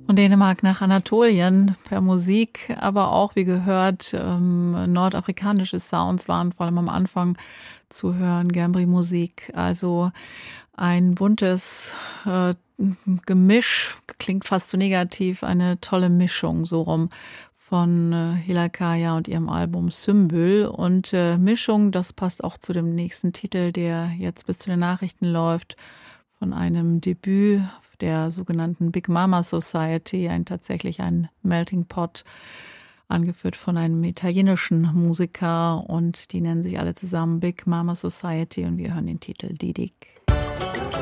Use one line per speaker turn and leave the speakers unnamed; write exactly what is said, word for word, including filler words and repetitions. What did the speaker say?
Von Dänemark nach Anatolien per Musik, aber auch, wie gehört, ähm, nordafrikanische Sounds waren vor allem am Anfang zu hören, Gambri-Musik. Also ein buntes äh, Gemisch, klingt fast zu negativ, eine tolle Mischung so rum von äh, Hilal Kaya und ihrem Album Symbol. Und äh, Mischung, das passt auch zu dem nächsten Titel, der jetzt bis zu den Nachrichten läuft, von einem Debüt der sogenannten Big Mama Society, ein tatsächlich ein Melting Pot, angeführt von einem italienischen Musiker, und die nennen sich alle zusammen Big Mama Society, und wir hören den Titel Didik.